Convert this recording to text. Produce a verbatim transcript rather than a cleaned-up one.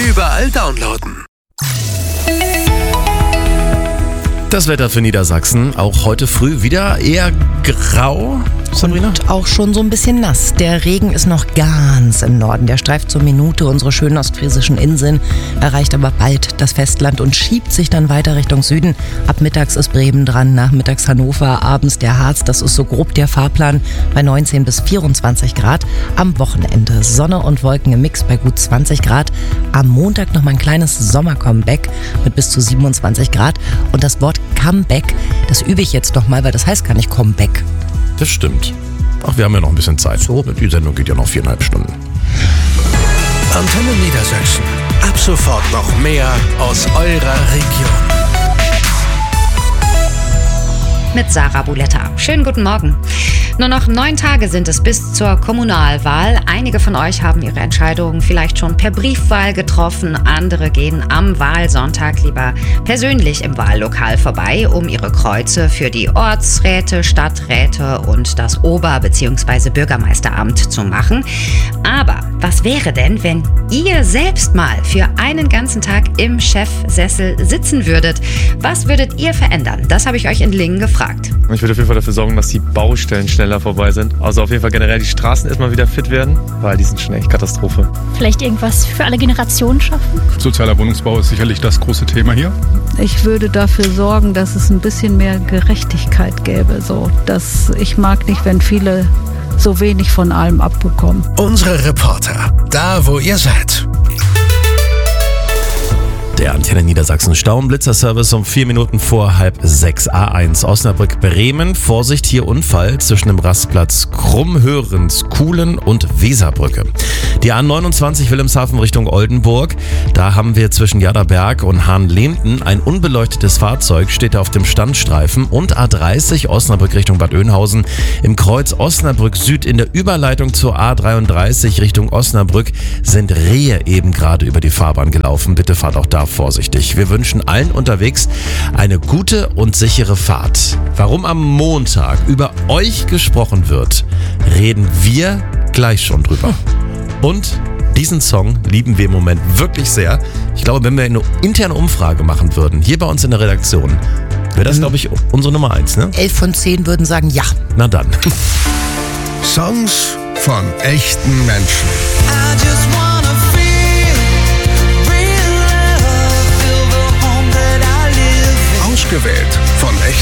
überall downloaden. Das Wetter für Niedersachsen, auch heute früh wieder eher grau, Sabrina? Und auch schon so ein bisschen nass. Der Regen ist noch ganz im Norden. Der streift zur Minute unsere schönen ostfriesischen Inseln, erreicht aber bald das Festland und schiebt sich dann weiter Richtung Süden. Ab mittags ist Bremen dran, nachmittags Hannover, abends der Harz. Das ist so grob der Fahrplan bei neunzehn bis vierundzwanzig Grad. Am Wochenende Sonne und Wolken im Mix bei gut zwanzig Grad. Am Montag nochmal ein kleines Sommer-Comeback mit bis zu siebenundzwanzig Grad. Und das Wort Comeback, das übe ich jetzt nochmal, weil das heißt gar nicht Comeback. Das stimmt. Ach, wir haben ja noch ein bisschen Zeit. So, die Sendung geht ja noch viereinhalb Stunden. Antenne Niedersachsen. Ab sofort noch mehr aus eurer Region. Mit Sarah Buletta. Schönen guten Morgen. Nur noch neun Tage sind es bis zur Kommunalwahl. Einige von euch haben ihre Entscheidungen vielleicht schon per Briefwahl getroffen. Andere gehen am Wahlsonntag lieber persönlich im Wahllokal vorbei, um ihre Kreuze für die Ortsräte, Stadträte und das Ober- bzw. Bürgermeisteramt zu machen. Aber was wäre denn, wenn ihr selbst mal für einen ganzen Tag im Chefsessel sitzen würdet? Was würdet ihr verändern? Das habe ich euch in Lingen gefragt. Ich würde auf jeden Fall dafür sorgen, dass die Baustellen schneller vorbei sind. Also auf jeden Fall generell die Straßen erstmal wieder fit werden, weil die sind schon echt Katastrophe. Vielleicht irgendwas für alle Generationen schaffen? Sozialer Wohnungsbau ist sicherlich das große Thema hier. Ich würde dafür sorgen, dass es ein bisschen mehr Gerechtigkeit gäbe. So, dass ich mag nicht, wenn viele so wenig von allem abbekommen. Unsere Reporter, da wo ihr seid. Der Antenne Niedersachsen Stauenblitzer-Service um vier Minuten vor halb sechs. A eins Osnabrück-Bremen. Vorsicht, hier Unfall zwischen dem Rastplatz Krummhörens, Kuhlen und Weserbrücke. Die A neunundzwanzig Wilhelmshaven Richtung Oldenburg. Da haben wir zwischen Jaderberg und Hahn-Lehmten ein unbeleuchtetes Fahrzeug, steht auf dem Standstreifen. Und A dreißig Osnabrück Richtung Bad Oeynhausen. Im Kreuz Osnabrück Süd in der Überleitung zur A dreiunddreißig Richtung Osnabrück sind Rehe eben gerade über die Fahrbahn gelaufen. Bitte fahrt auch da vorsichtig. Wir wünschen allen unterwegs eine gute und sichere Fahrt. Warum am Montag über euch gesprochen wird, reden wir gleich schon drüber. Und diesen Song lieben wir im Moment wirklich sehr. Ich glaube, wenn wir eine interne Umfrage machen würden, hier bei uns in der Redaktion, wäre das, glaube ich, unsere Nummer eins, ne? Elf von zehn würden sagen ja. Na dann. Songs von echten Menschen. Ausgewählt von echten